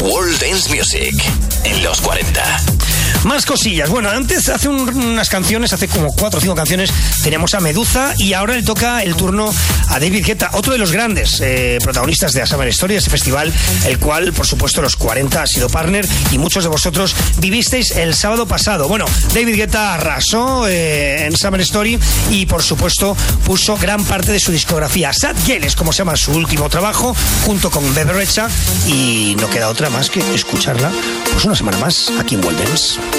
World Dance Music en los 40. Más cosillas. Bueno, antes, hace unas canciones, hace como 4 o 5 canciones, teníamos a Meduza y ahora le toca el turno a David Guetta, otro de los grandes protagonistas de A Summer Story, ese festival, el cual, por supuesto, los 40 ha sido partner y muchos de vosotros vivisteis el sábado pasado. Bueno, David Guetta arrasó en Summer Story y, por supuesto, puso gran parte de su discografía. Sad Girl es como se llama su último trabajo, junto con Bebe Rexha, y no queda otra más que escucharla pues una semana más aquí en World Dance.